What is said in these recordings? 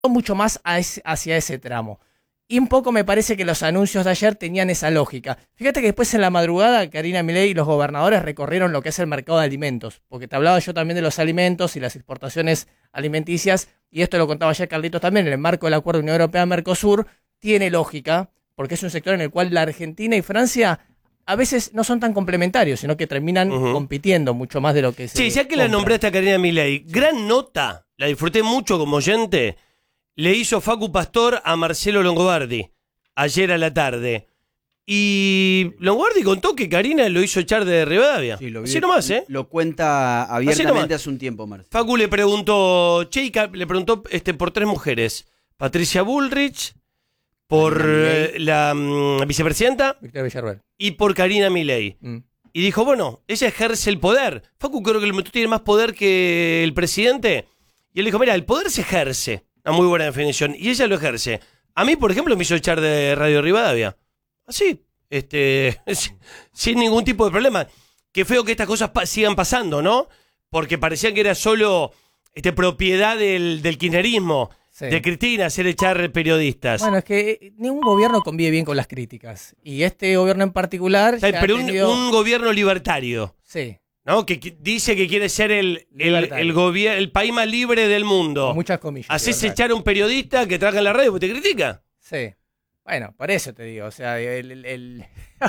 mucho más hacia ese tramo. Y un poco me parece que los anuncios de ayer tenían esa lógica. Fíjate que después en la madrugada Karina Milei y los gobernadores recorrieron lo que es el mercado de alimentos, porque te hablaba yo también de los alimentos y las exportaciones alimenticias, y esto lo contaba ayer Carlitos también, en el marco del acuerdo Unión Europea-Mercosur, tiene lógica, porque es un sector en el cual la Argentina y Francia a veces no son tan complementarios, sino que terminan compitiendo mucho más de lo que se Sí, ya que la nombraste a Karina Milei, gran nota, la disfruté mucho como oyente, le hizo Facu Pastor a Marcelo Longobardi ayer a la tarde. Y Longobardi contó que Karina lo hizo echar de Rivadavia. Sí, lo vi. Así nomás, ¿eh? Lo cuenta abiertamente hace un tiempo, Marcelo. Facu le preguntó, le preguntó por 3 mujeres. Patricia Bullrich, por la vicepresidenta Victoria Villarruel y por Karina Milei. Y dijo, bueno, ella ejerce el poder. Facu creo que el tiene más poder que el presidente. Y él dijo, mira, el poder se ejerce. Una muy buena definición. Y ella lo ejerce. A mí, por ejemplo, me hizo echar de Radio Rivadavia. Así, sin ningún tipo de problema. Qué feo que estas cosas sigan pasando, ¿no? Porque parecía que era solo propiedad del kirchnerismo, sí, de Cristina, hacer echar periodistas. Bueno, es que ningún gobierno convive bien con las críticas. Y este gobierno en particular... Pero un gobierno libertario. Sí. ¿No? Que dice que quiere ser el país más libre del mundo. Con muchas comillas. Haces echar a un periodista que trabaja en la radio porque te critica. Sí. Bueno, por eso te digo. O sea, el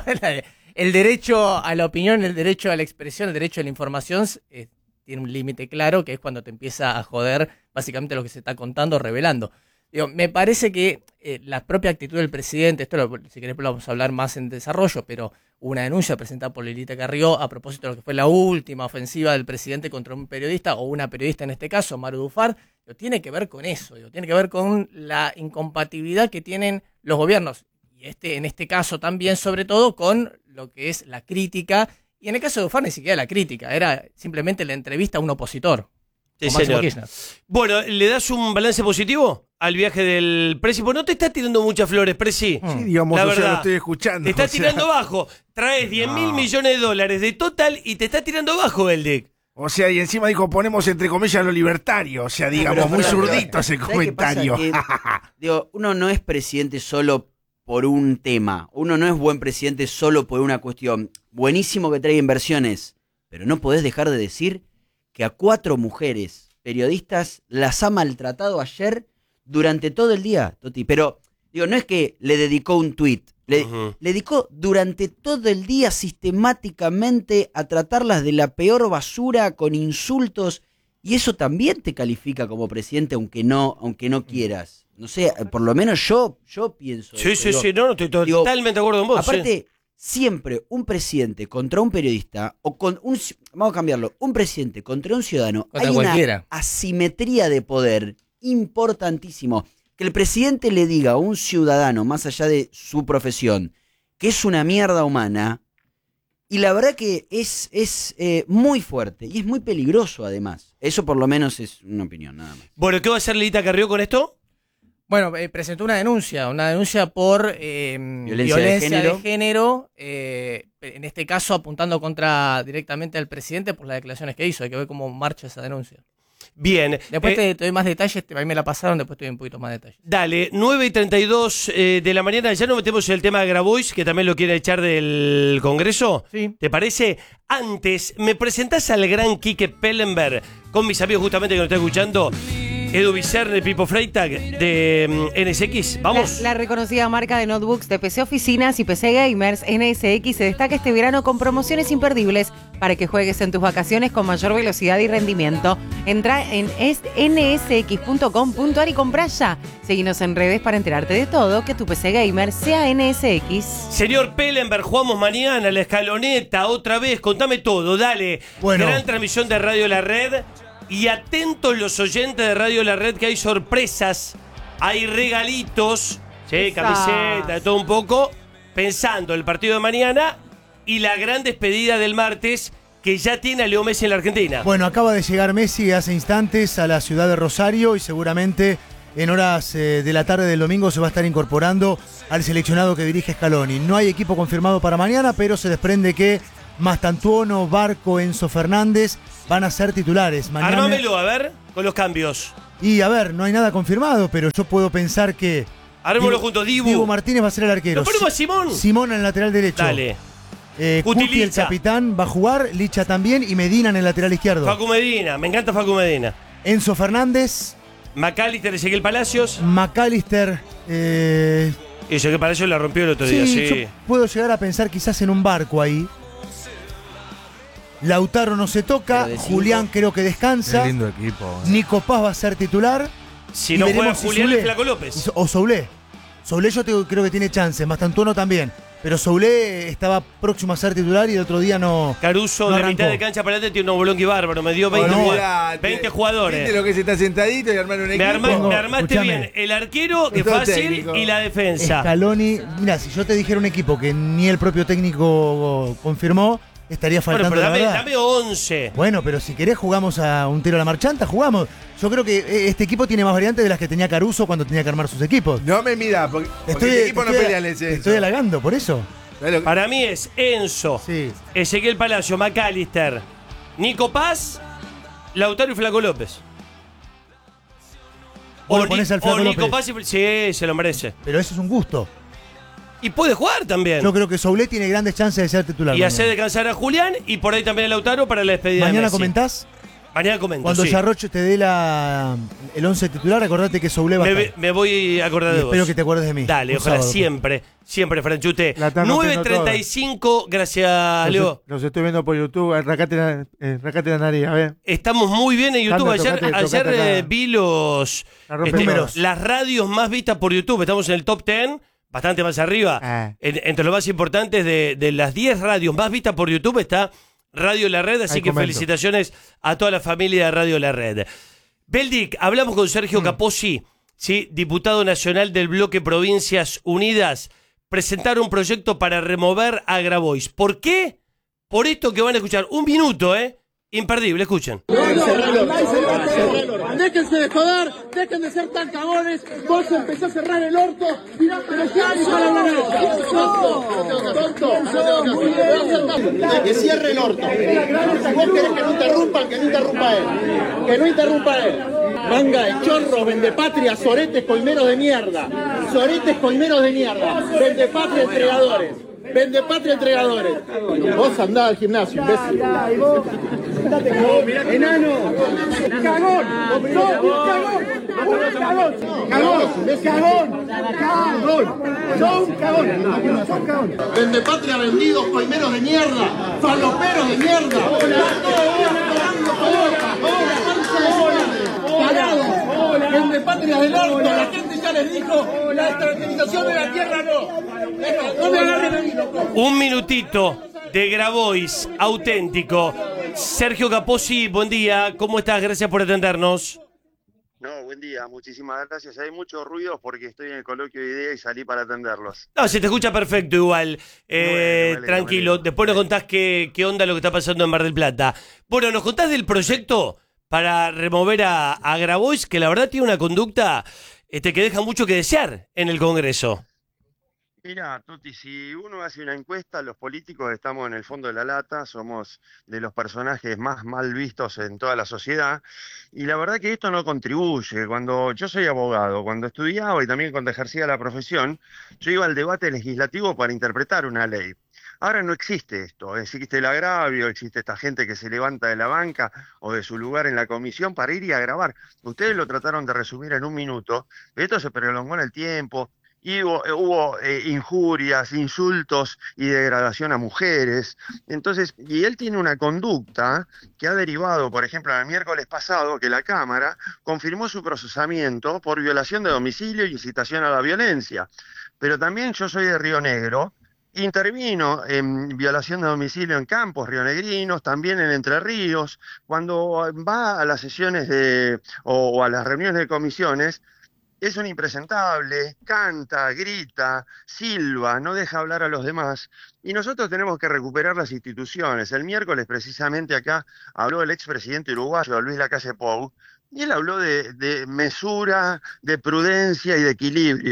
derecho a la opinión, el derecho a la expresión, el derecho a la información tiene un límite claro, que es cuando te empieza a joder básicamente lo que se está contando, revelando. Digo, me parece que la propia actitud del presidente, si querés lo vamos a hablar más en desarrollo, pero una denuncia presentada por Lilita Carrió a propósito de lo que fue la última ofensiva del presidente contra un periodista, o una periodista en este caso, Maru Dufar, tiene que ver con eso, tiene que ver con la incompatibilidad que tienen los gobiernos, y en este caso también, sobre todo, con lo que es la crítica, y en el caso de Dufar ni siquiera la crítica, era simplemente la entrevista a un opositor. Sí, señor. Bueno, ¿le das un balance positivo al viaje del Presi? Pues no te está tirando muchas flores, Presi. Sí, digamos, la verdad, lo estoy escuchando. Te está tirando bajo. Traes 10.000 millones de dólares de total y te está tirando bajo, Beldic. O sea, y encima dijo, ponemos entre comillas lo libertario. O sea, digamos, muy zurdito ese comentario. Digo, uno no es presidente solo por un tema. Uno no es buen presidente solo por una cuestión. Buenísimo que traiga inversiones, pero no podés dejar de decir que a 4 mujeres periodistas las ha maltratado ayer durante todo el día, Toti. Pero, digo, no es que le dedicó un tuit, le dedicó durante todo el día sistemáticamente a tratarlas de la peor basura, con insultos, y eso también te califica como presidente, aunque no quieras. No sé, por lo menos yo pienso sí, eso. Sí, no, estoy totalmente de acuerdo con vos. Aparte, siempre un presidente contra un periodista, o con vamos a cambiarlo, un presidente contra un ciudadano, contra hay cualquiera. Una asimetría de poder importantísimo. Que el presidente le diga a un ciudadano, más allá de su profesión, que es una mierda humana, y la verdad que es muy fuerte, y es muy peligroso además. Eso por lo menos es una opinión, nada más. Bueno, ¿qué va a hacer Lilita Carrió con esto? Bueno, presentó una denuncia por violencia de género, en este caso apuntando directamente al presidente por las declaraciones que hizo. Hay que ver cómo marcha esa denuncia. Bien. Después te doy más detalles, a mí me la pasaron, después te doy un poquito más detalles. Dale, 9:32 de la mañana, ya nos metemos en el tema de Grabois, que también lo quiere echar del Congreso. Sí. ¿Te parece? Antes, ¿me presentás al gran Quique Pellenberg con mis amigos justamente que nos están escuchando? Edu Vicerne, Pipo Freitag de NSX, vamos. La reconocida marca de notebooks de PC Oficinas y PC Gamers, NSX, se destaca este verano con promociones imperdibles para que juegues en tus vacaciones con mayor velocidad y rendimiento. Entra en nsx.com.ar y compra ya. Seguinos en redes para enterarte de todo, que tu PC Gamer sea NSX. Señor Pellenberg, jugamos mañana, la escaloneta, otra vez, contame todo, dale. Bueno. Gran transmisión de Radio La Red. Y atentos los oyentes de Radio La Red, que hay sorpresas, hay regalitos, camiseta, de todo un poco, pensando el partido de mañana y la gran despedida del martes, que ya tiene a Leo Messi en la Argentina. Bueno, acaba de llegar Messi hace instantes a la ciudad de Rosario y seguramente en horas de la tarde del domingo se va a estar incorporando al seleccionado que dirige Scaloni. No hay equipo confirmado para mañana, pero se desprende que Mastantuono, Barco, Enzo Fernández van a ser titulares. Mañana... Armámelo, a ver, con los cambios. Y a ver, no hay nada confirmado, pero yo puedo pensar que Armémoslo juntos, Dibu Dibu. Martínez va a ser el arquero. ¿Lo ponemos a Simón? Simón en el lateral derecho. Dale. Cuti, el Licha. capitán, va a jugar. Licha también. Y Medina en el lateral izquierdo. Facu Medina, me encanta Facu Medina. Enzo Fernández. McAllister, Ezequiel Palacios. McAllister. Y Ezequiel Palacios la rompió el otro día, sí. Yo puedo llegar a pensar quizás en un barco ahí. Lautaro no se toca. Pero de Julián creo que descansa. Qué lindo equipo. Nico Paz va a ser titular. Si Y no veremos juega si Julián, Soulé. el Flaco López. O Soulé. Soulé creo que tiene chances. Mastantuono también. Pero Soulé estaba próximo a ser titular y el otro día no. Caruso, no de arrancó. mitad de cancha para adelante, tiene un bolonqui bárbaro. Me dio 20, No, jugadores. 20 jugadores. Viste lo que se está sentadito y armar un equipo. Me armaste Escuchame. bien el arquero, que es Todo fácil, técnico. y la defensa. Scaloni. Mira, si yo te dijera un equipo que ni el propio técnico confirmó, estaría Bueno, faltando pero la verdad. dame 11. Bueno, pero si querés jugamos a un tiro a la marchanta, jugamos. Yo creo que este equipo tiene más variantes de las que tenía Caruso cuando tenía que armar sus equipos. No me midas, porque este equipo no pelea el te estoy halagando, por eso. Para mí es Enzo, Sí. Ezequiel Palacio, McAllister, Nico Paz, Lautaro y Flaco López. ¿Vos lo ponés al Flaco Nico López? Paz sí, se lo merece. Pero eso es un gusto. Y puede jugar también. Yo creo que Soulé tiene grandes chances de ser titular. Y mañana. hacer descansar a Julián y por ahí también a Lautaro para la despedida de Mañana Messi. comentás. Mañana comento, Cuando sí. Yarrocho te dé el 11 titular, acordate que Soulé va a estar. Me voy a acordar Y de vos. espero que te acuerdes de mí. Dale, Un ojalá sábado. siempre, Franchute. La están rompiendo 9:35, gracias, Leo. Los estoy viendo por YouTube. Racate la nariz, a ver. Estamos muy bien en YouTube. Tanda, Ayer tocate acá. vi los La rompen números. las radios más vistas por YouTube. Estamos en el top 10, bastante más arriba. Ah. Entre los más importantes de las 10 radios más vistas por YouTube está Radio La Red, así Ahí que comento. felicitaciones a toda la familia de Radio La Red. Beldic, hablamos con Sergio Capozzi, ¿sí? Diputado nacional del bloque Provincias Unidas. Presentaron un proyecto para remover a Grabois. ¿Por qué? Por esto que van a escuchar. Un minuto, imperdible, escuchen. Déjense de joder, dejen de ser tan cagones. Vos empezás a cerrar el orto, pero ¿qué haces a la derecha? Tonto. Que cierre el orto. Si vos querés que no interrumpan, que no interrumpa él. Que no interrumpa él. Manga de chorros, vendepatria, soretes, coimeros de mierda. Soretes, coimeros de mierda. Vendepatria, entregadores. Vendepatria, entregadores. Vos andá al gimnasio, imbécil. Enano. Cagón. Cagón. Vendepatria, vendidos, coimeros de mierda. Faloperos de mierda. Parados. Vendepatria del orto. La gente ya les dijo, la extranjerización de la tierra no. No me agarren a mí, loco. Un minutito de Grabois auténtico. Sergio Capozzi, buen día. ¿Cómo estás? Gracias por atendernos. No, buen día, muchísimas gracias. Hay muchos ruidos porque estoy en el coloquio de ideas y salí para atenderlos. No, se te escucha perfecto igual. Bueno, Tranquilo. vale. Después nos contás qué onda lo que está pasando en Mar del Plata. Bueno, nos contás del proyecto para remover a Grabois, que la verdad tiene una conducta que deja mucho que desear en el Congreso. Mira, Tuti, si uno hace una encuesta, los políticos estamos en el fondo de la lata, somos de los personajes más mal vistos en toda la sociedad, y la verdad que esto no contribuye. Cuando yo soy abogado, cuando estudiaba y también cuando ejercía la profesión, yo iba al debate legislativo para interpretar una ley. Ahora no existe esto, existe el agravio, existe esta gente que se levanta de la banca o de su lugar en la comisión para ir y agravar. Ustedes lo trataron de resumir en un minuto, esto se prolongó en el tiempo. Y hubo injurias, insultos y degradación a mujeres. Entonces, y él tiene una conducta que ha derivado, por ejemplo, el miércoles pasado, que la Cámara confirmó su procesamiento por violación de domicilio y incitación a la violencia. Pero también yo soy de Río Negro, intervino en violación de domicilio en campos rionegrinos, también en Entre Ríos. Cuando va a las sesiones o a las reuniones de comisiones, es un impresentable, canta, grita, silba, no deja hablar a los demás. Y nosotros tenemos que recuperar las instituciones. El miércoles, precisamente acá, habló el expresidente uruguayo, Luis Lacalle Pou, y él habló de mesura, de prudencia y de equilibrio.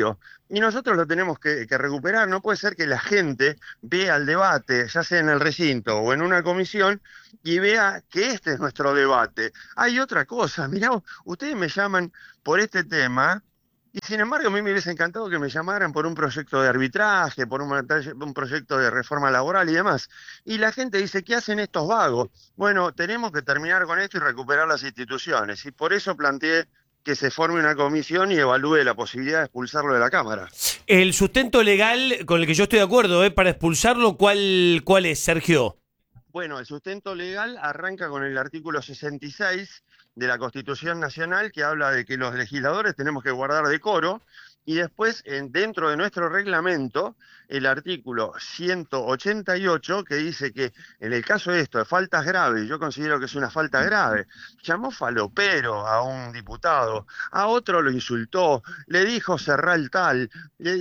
Y nosotros lo tenemos que recuperar. No puede ser que la gente vea el debate, ya sea en el recinto o en una comisión, y vea que este es nuestro debate. Hay otra cosa, mirá, ustedes me llaman por este tema, y sin embargo a mí me hubiese encantado que me llamaran por un proyecto de arbitraje, por un proyecto de reforma laboral y demás. Y la gente dice, ¿qué hacen estos vagos? Bueno, tenemos que terminar con esto y recuperar las instituciones. Y por eso planteé que se forme una comisión y evalúe la posibilidad de expulsarlo de la Cámara. El sustento legal con el que yo estoy de acuerdo, para expulsarlo, ¿cuál es, Sergio? Bueno, el sustento legal arranca con el artículo 66 de la Constitución Nacional, que habla de que los legisladores tenemos que guardar decoro, y después, dentro de nuestro reglamento, el artículo 188, que dice que en el caso de esto, de faltas graves, yo considero que es una falta grave, llamó falopero a un diputado, a otro lo insultó, le dijo cerrá el tal,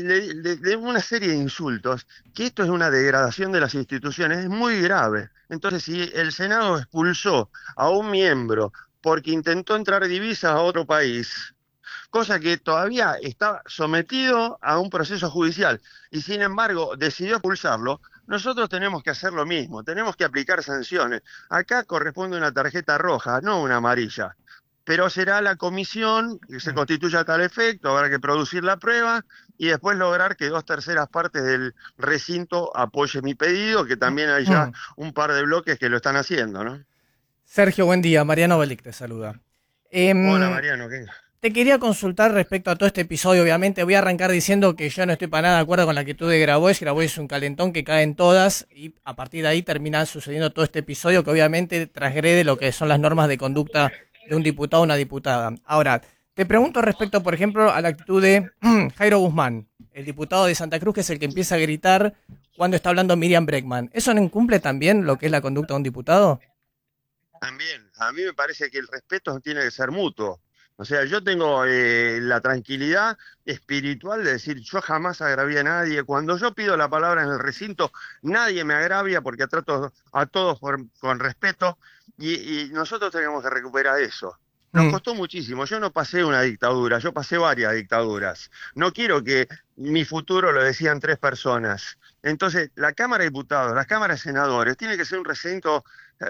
de una serie de insultos, que esto es una degradación de las instituciones, es muy grave. Entonces, si el Senado expulsó a un miembro porque intentó entrar divisas a otro país, cosa que todavía está sometido a un proceso judicial, y sin embargo decidió expulsarlo, nosotros tenemos que hacer lo mismo, tenemos que aplicar sanciones. Acá corresponde una tarjeta roja, no una amarilla, pero será la comisión que se constituya a tal efecto, habrá que producir la prueba y después lograr que 2/3 partes del recinto apoye mi pedido, que también hay ya un par de bloques que lo están haciendo, ¿no? Sergio, buen día. Mariano Belic te saluda. Hola, Mariano, ¿qué? Te quería consultar respecto a todo este episodio. Obviamente voy a arrancar diciendo que yo no estoy para nada de acuerdo con la actitud de Grabois. Grabois es un calentón que cae en todas y a partir de ahí termina sucediendo todo este episodio que obviamente transgrede lo que son las normas de conducta de un diputado o una diputada. Ahora, te pregunto respecto, por ejemplo, a la actitud de Jairo Guzmán, el diputado de Santa Cruz, que es el que empieza a gritar cuando está hablando Miriam Bregman. ¿Eso no incumple también lo que es la conducta de un diputado? También, a mí me parece que el respeto tiene que ser mutuo. O sea, yo tengo la tranquilidad espiritual de decir, yo jamás agravié a nadie. Cuando yo pido la palabra en el recinto, nadie me agravia porque trato a todos con respeto y nosotros tenemos que recuperar eso. Nos costó muchísimo. Yo no pasé una dictadura, yo pasé varias dictaduras. No quiero que mi futuro lo decían 3 personas. Entonces, la Cámara de Diputados, la Cámara de Senadores, tiene que ser un recinto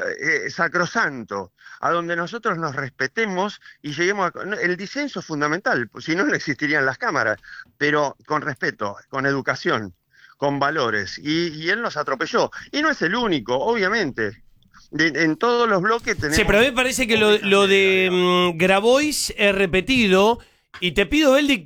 sacrosanto, a donde nosotros nos respetemos y lleguemos a... El disenso es fundamental, si no, no existirían las cámaras, pero con respeto, con educación, con valores. Y él nos atropelló. Y no es el único, obviamente. En todos los bloques tenemos... Sí, pero a mí me parece que lo de Grabois es repetido, y te pido, Beldi,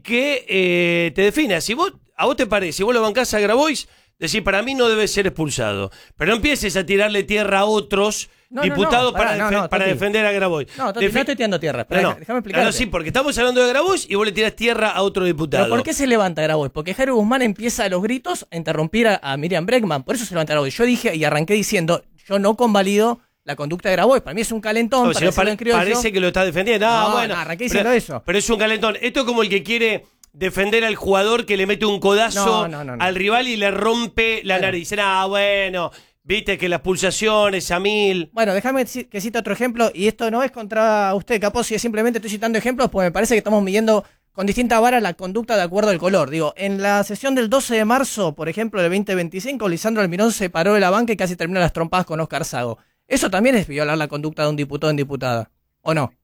que te definas. Si a vos te parece, si vos lo bancás a Grabois, decís, para mí no debe ser expulsado. Pero no empieces a tirarle tierra a otros diputados para defender a Grabois. No, Toti, no estoy tirando tierra. Déjame explicarte. No, sí, porque estamos hablando de Grabois y vos le tirás tierra a otro diputado. ¿Pero por qué se levanta Grabois? Porque Jairo Guzmán empieza a los gritos a interrumpir a Miriam Bregman. Por eso se levanta Grabois. Yo dije y arranqué diciendo, yo no convalido la conducta de Grabois. Para mí es un calentón. No, parece que lo está defendiendo. Bueno, arranqué diciendo eso. Pero es un calentón. Esto es como el que quiere defender al jugador que le mete un codazo al rival y le rompe la nariz. Bueno, viste que las pulsaciones a 1000. Bueno, déjame que cite otro ejemplo, y esto no es contra usted, Capozzi, simplemente estoy citando ejemplos porque me parece que estamos midiendo con distinta vara la conducta de acuerdo al color. Digo, en la sesión del 12 de marzo, por ejemplo, del 2025, Lisandro Almirón se paró de la banca y casi terminó las trompadas con Oscar Sago. Eso también es violar la conducta de un diputado en diputada, ¿o no?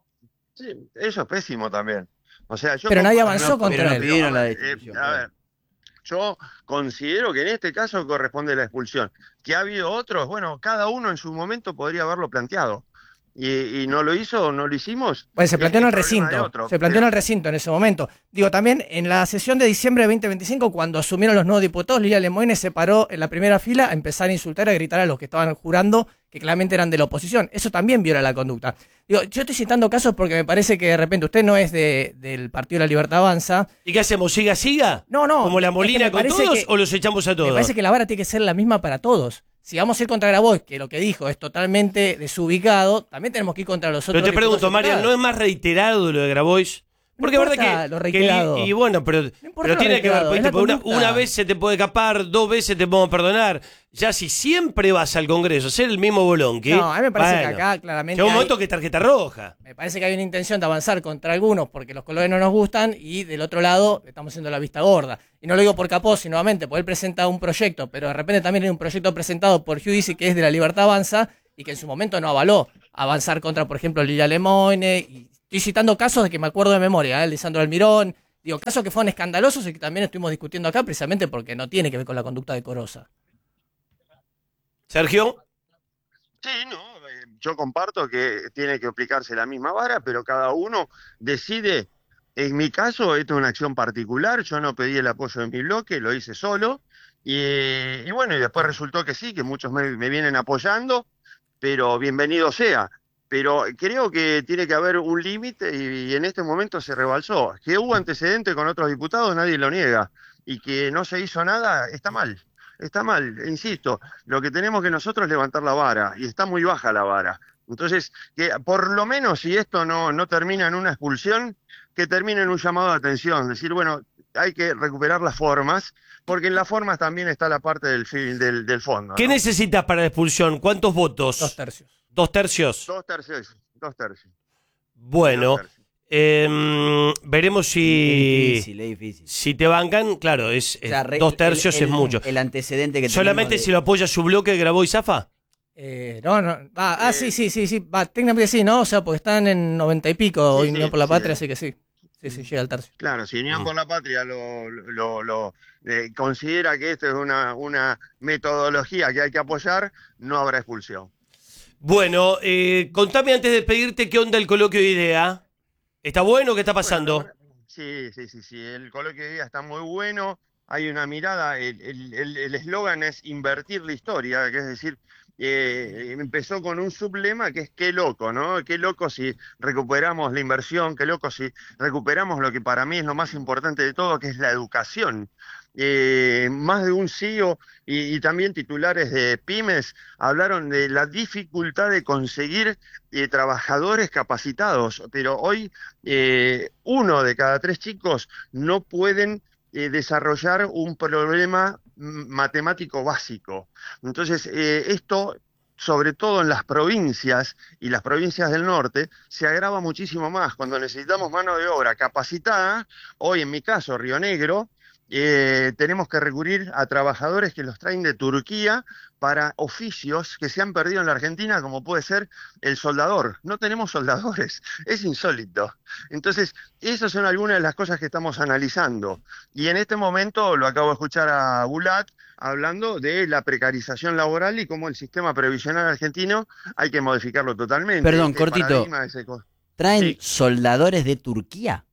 Sí, eso es pésimo también. O sea, yo pero nadie avanzó contra él. A ver, yo considero que en este caso corresponde la expulsión. Que ha habido otros, bueno, cada uno en su momento podría haberlo planteado. Y no lo hizo, no lo hicimos. Bueno, se planteó en el recinto. Se planteó en el recinto en ese momento. Digo, también en la sesión de diciembre de 2025, cuando asumieron los nuevos diputados, Lilia Lemoine se paró en la primera fila a empezar a insultar, a gritar a los que estaban jurando que claramente eran de la oposición. Eso también viola la conducta. Digo, yo estoy citando casos porque me parece que de repente usted no es del Partido de la Libertad Avanza. ¿Y qué hacemos? ¿Siga? No. ¿Como la Molina con todos o los echamos a todos? Me parece que la vara tiene que ser la misma para todos. Si vamos a ir contra Grabois, que lo que dijo es totalmente desubicado, también tenemos que ir contra los otros. Pero te pregunto, Marian, ¿no es más reiterado lo de Grabois? Porque es verdad que... lo reiterado. Y bueno, pero lo tiene que ver, reiterado, es ¿viste? la Porque conducta. una vez se te puede escapar, 2 veces te podemos perdonar. Ya si siempre vas al Congreso a ser el mismo bolonqui... No, a mí me parece que bueno, acá claramente llega un hay- momento que tarjeta roja. Me parece que hay una intención de avanzar contra algunos porque los colores no nos gustan y del otro lado estamos haciendo la vista gorda. Y no lo digo por Capozzi nuevamente, porque él presenta un proyecto, pero de repente también hay un proyecto presentado por Giudici que es de la Libertad Avanza y que en su momento no avaló avanzar contra, por ejemplo, Lilia Lemoine. Y estoy citando casos de que me acuerdo de memoria, Lisandro Almirón. Digo, casos que fueron escandalosos y que también estuvimos discutiendo acá precisamente porque no tiene que ver con la conducta decorosa. Sergio. Sí, no, yo comparto que tiene que aplicarse la misma vara, pero cada uno decide. En mi caso, esto es una acción particular, yo no pedí el apoyo de mi bloque, lo hice solo, y bueno, y después resultó que sí, que muchos me vienen apoyando, pero bienvenido sea. Pero creo que tiene que haber un límite y en este momento se rebalsó. Que hubo antecedentes con otros diputados, nadie lo niega, y que no se hizo nada, está mal. Está mal, insisto, lo que tenemos que nosotros es levantar la vara, y está muy baja la vara. Entonces, que por lo menos si esto no termina en una expulsión, que termine en un llamado de atención, decir, bueno, hay que recuperar las formas, porque en las formas también está la parte del fondo. ¿Qué ¿no? necesitas para la expulsión? ¿Cuántos votos? 2 tercios. 2 tercios. 2 tercios, 2 tercios. Bueno, 2 tercios. veremos Es si... difícil. Si te bancan, claro, O sea, 2 tercios es mucho. El antecedente que ¿Solamente tenemos si lo apoya su bloque grabó y zafa? No. Sí. Va, técnicamente sí, ¿no? O sea, porque están en 90 y pico hoy Sí, Unión por la sí. Patria, así que sí. Sí, llega al tercio. Claro, si Unión por la Patria lo considera que esto es una metodología que hay que apoyar, no habrá expulsión. Bueno, contame antes de despedirte qué onda el coloquio de idea. ¿Está bueno? ¿Qué está pasando? Sí. El coloquio de día está muy bueno. Hay una mirada. El eslogan es invertir la historia, que es decir, empezó con un sublema que es qué loco, ¿no? Qué loco si recuperamos la inversión, qué loco si recuperamos lo que para mí es lo más importante de todo, que es la educación. Más de un CEO y también titulares de pymes hablaron de la dificultad de conseguir trabajadores capacitados, pero hoy 1 de cada 3 chicos no pueden desarrollar un problema matemático básico. Entonces, esto, sobre todo en las provincias y las provincias del norte, se agrava muchísimo más. Cuando necesitamos mano de obra capacitada, hoy en mi caso, Río Negro, tenemos que recurrir a trabajadores que los traen de Turquía para oficios que se han perdido en la Argentina, como puede ser el soldador. No tenemos soldadores, es insólito. Entonces, esas son algunas de las cosas que estamos analizando. Y en este momento lo acabo de escuchar a Bulat hablando de la precarización laboral y cómo el sistema previsional argentino hay que modificarlo totalmente. Perdón, Este cortito. paradigma de ese ¿Traen Sí. soldadores de Turquía?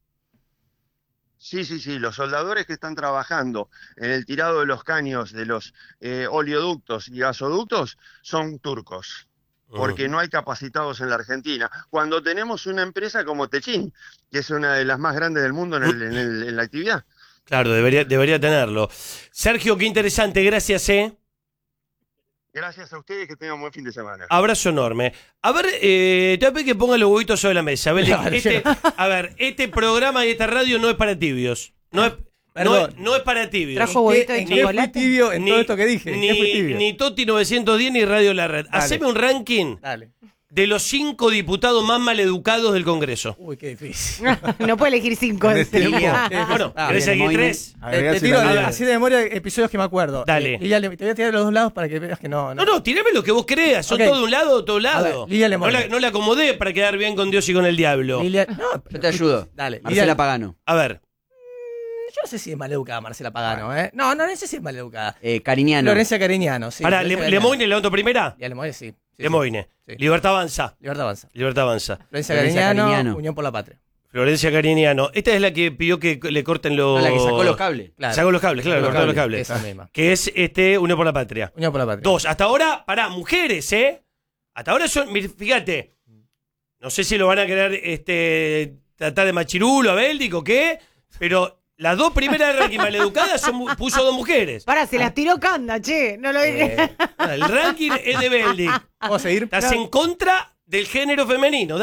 Sí, los soldadores que están trabajando en el tirado de los caños de los oleoductos y gasoductos son turcos, porque no hay capacitados en la Argentina. Cuando tenemos una empresa como Techin, que es una de las más grandes del mundo en la actividad. Claro, debería tenerlo. Sergio, qué interesante, gracias, Gracias a ustedes, que tengan un buen fin de semana. Abrazo enorme. A ver, te voy a pedir que ponga los huevitos sobre la mesa. Belén. Claro, Este programa y esta radio no es para tibios. No es para tibios. Trajo huevito de ¿En qué fui chocolate. tibio en todo esto que dije? ¿En qué fui tibio? Ni Toti 910 ni Radio La Red. Dale. Haceme un ranking Dale. de los 5 diputados más maleducados del Congreso. Uy, qué difícil. No puede elegir 5. En este tiempo. Bueno, Ah, ¿querés bien, seguir muy 3? Te Agregásela tiro al dedo. así de memoria episodios que me acuerdo. Dale. Lilia, te voy a tirar de los dos lados para que veas que no. No, tirame lo que vos creas. Son Ok. todo de un lado o todo lado. A ver, Lilia Lemoine. No la acomodé para quedar bien con Dios y con el diablo. Lilia, no, Yo te ayudo. Dale. Marcela Lilia, Pagano. A ver. yo no sé si es maleducada Marcela Pagano, ¿eh? No sé si es maleducada. Cariñano. Florencia Cariñano, sí. Para, Florencia Cariñano. ¿Lemoine levanto primera? Y a Lemoine, sí. Sí, Lemoine. sí. Libertad avanza. Libertad avanza. Libertad avanza. Florencia Florencia Cariñano, Cariñano. Unión por la Patria. Florencia Cariñano. Esta es la que pidió que le corten los... No, la que sacó los cables. Claro. Sacó los cables, claro, Sacó cortó los cables. Esa misma. Que es Unión por la Patria. Unión por la Patria. 2. Hasta ahora, mujeres, ¿eh? Hasta ahora son, fíjate, no sé si lo van a querer tratar de machirulo, a Béldico o qué, pero las 2 primeras ranking maleducadas puso 2 mujeres. Pará, se las tiró Canda, che. No lo dije. El ranking es de Béldic. Vamos a seguir. Estás en contra del género femenino, dale.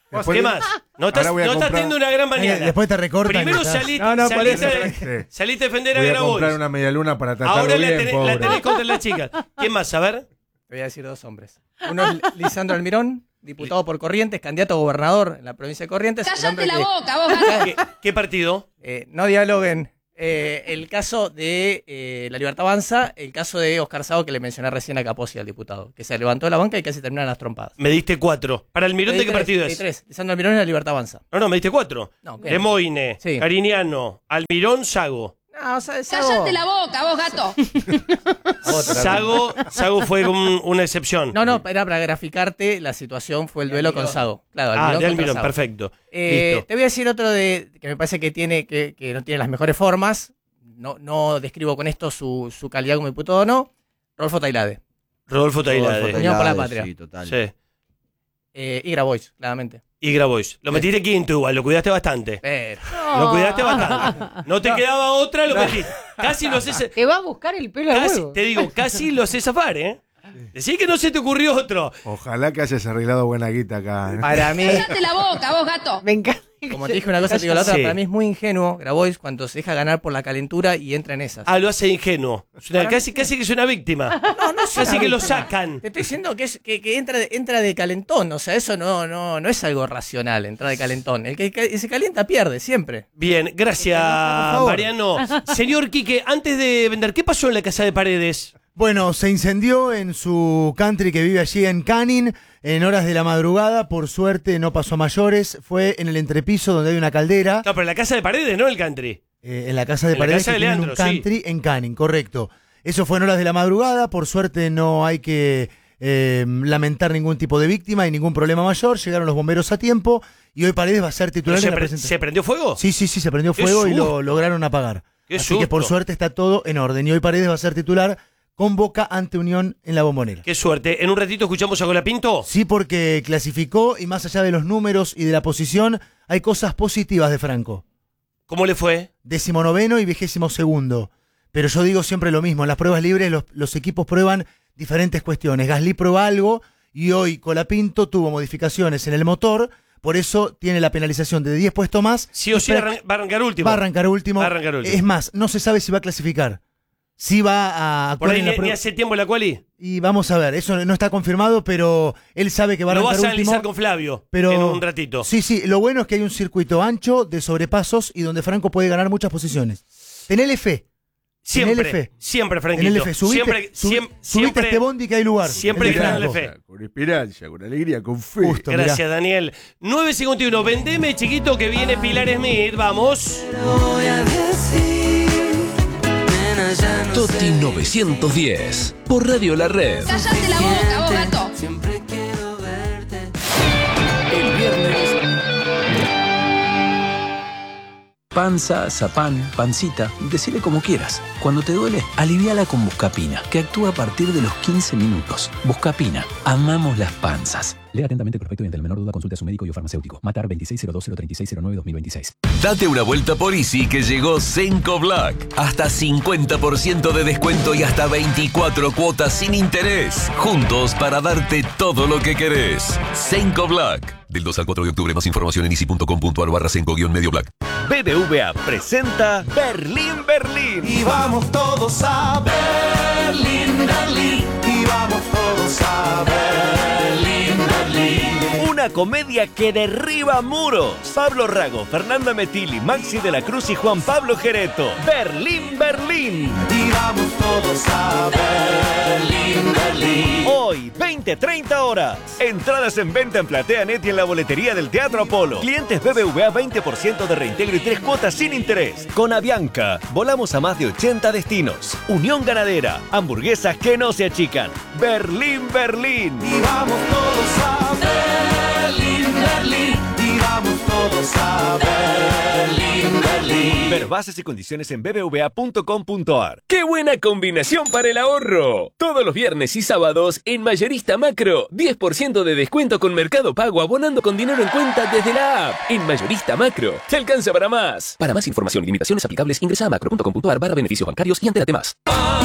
¿Qué más? No estás teniendo una gran mañana. Después te recortan. Primero saliste a defender a Grabois. Voy a comprar una medialuna para tratarlo Ahora bien, la tenés contra las chicas. ¿Quién más? A ver. Te voy a decir 2 hombres. Uno es Lisandro Almirón, diputado por Corrientes, candidato a gobernador en la provincia de Corrientes. ¡Cállate la boca, vos, gato! ¿Qué partido? No dialoguen. El caso de La Libertad Avanza, el caso de Oscar Sago, que le mencioné recién a Capozzi, al diputado, que se levantó de la banca y casi terminaron las trompadas. Me diste 4. ¿Para Almirón de qué partido es? 3. Lisandro Almirón y La Libertad Avanza. No, me diste 4. No, Lemoine, sí. Cariñano, Almirón, Sago. No, Sago. ¡Cállate la boca, vos, gato! Sago fue una excepción. No, era para graficarte la situación, fue el duelo con Sago. Claro, Almirón de Almirón, Sago. Perfecto. Te voy a decir otro que me parece que no tiene las mejores formas. No describo con esto su calidad como diputado o no. Rodolfo Tailade. Unión por la Patria. Sí, total. Sí. Y Grabois, claramente. Y Grabois. Lo metiste quinto igual, lo cuidaste bastante. Pero... Lo cuidaste bastante. No te quedaba otra, lo metiste. Casi lo sé. Te va a buscar el pelo al huevo. Te digo, casi lo sé zafar, ¿eh? Decí que no se te ocurrió otro. Ojalá que hayas arreglado buena guita acá. Para mí... ¡Cállate la boca, vos, gato! Me encanta. Como te dije una cosa, te digo la otra. Sí. Para mí es muy ingenuo Grabois cuando se deja ganar por la calentura y entra en esas. Lo hace ingenuo. Casi que es una víctima. No Casi que lo sacan. Te estoy diciendo que entra de calentón. O sea, eso no es algo racional, entrar de calentón. El que se calienta pierde, siempre. Bien, gracias, Mariano. Señor Quique, antes de vender, ¿qué pasó en la casa de Paredes? Bueno, se incendió en su country que vive allí en Canning en horas de la madrugada. Por suerte no pasó a mayores. Fue en el entrepiso donde hay una caldera. No, pero en la casa de Paredes, no el country. En la casa de Paredes, casa que de tienen Leandro, un country en Canning, correcto. Eso fue en horas de la madrugada. Por suerte no hay que lamentar ningún tipo de víctima y ningún problema mayor. Llegaron los bomberos a tiempo y hoy Paredes va a ser titular en la presentación. ¿Se prendió fuego? Sí, se prendió fuego y lo lograron apagar. Así que por suerte está todo en orden. Y hoy Paredes va a ser titular con Boca ante Unión en la Bombonera. Qué suerte. ¿En un ratito escuchamos a Colapinto? Sí, porque clasificó y más allá de los números y de la posición, hay cosas positivas de Franco. ¿Cómo le fue? 19º y 22º. Pero yo digo siempre lo mismo, en las pruebas libres los equipos prueban diferentes cuestiones. Gasly prueba algo y hoy Colapinto tuvo modificaciones en el motor, por eso tiene la penalización de 10 puestos más. Sí o sí va a arrancar último. Va a arrancar último. Es más, no se sabe si va a clasificar. Sí va a actuar. Por ahí en la ni hace tiempo la quali. Y vamos a ver, eso no está confirmado, pero él sabe que va a arrancar último. Lo vas a analizar con Flavio en un ratito. Sí, lo bueno es que hay un circuito ancho de sobrepasos y donde Franco puede ganar muchas posiciones. Tenele fe. Siempre, Franquito. Tenele fe. Subite a este bondi que hay lugar. Siempre hay que tenerle fe. Con esperanza, con alegría, con fe. Justo, gracias, mirá. Daniel. 9:51. Vendeme, chiquito, que viene Pilar Smith. Vamos. Toti 910 por Radio La Red. ¡Cállate la boca, vos, gato! El viernes. Panza, zapán, pancita, decile como quieras. Cuando te duele, aliviala con Buscapina, que actúa a partir de los 15 minutos. Buscapina, amamos las panzas. Lea atentamente el prospecto y ante la menor duda consulte a su médico y o farmacéutico. Matar 2602-03609-2026. Date una vuelta por Easy que llegó Senco Black. Hasta 50% de descuento y hasta 24 cuotas sin interés. Juntos para darte todo lo que querés. Senco Black. Del 2 al 4 de octubre, más información en easy.com.ar/Senco-Medio Black. BBVA presenta Berlín, Berlín. Y vamos todos a Berlín, Berlín. Y vamos todos a Berlín, Berlín. Una comedia que derriba muros. Pablo Rago, Fernanda Metilli, Maxi de la Cruz y Juan Pablo Gereto. Berlín, Berlín. Y vamos todos a Berlín, Berlín. Hoy, 20-30 horas. Entradas en venta en PlateaNet y en la boletería del Teatro Apolo. Clientes BBVA 20% de reintegro y 3 cuotas sin interés. Con Avianca, volamos a más de 80 destinos. Unión Ganadera, hamburguesas que no se achican. Berlín, Berlín. Y vamos todos a Berlín, Berlín. Y vamos todos a Berlín, Berlín. Ver bases y condiciones en bbva.com.ar. ¡Qué buena combinación para el ahorro! Todos los viernes y sábados en Mayorista Macro, 10% de descuento con Mercado Pago abonando con dinero en cuenta desde la app. En Mayorista Macro, te alcanza para más. Para más información y limitaciones aplicables, ingresa a macro.com.ar/beneficios bancarios y entérate más.